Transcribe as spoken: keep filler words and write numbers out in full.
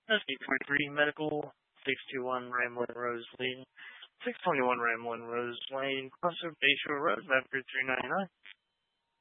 S D twenty-three Medical, six two one Ramblin' Rose Lane, six twenty-one Ramblin' Rose Lane, Cluster Bayshore Road, Bedford three ninety-nine.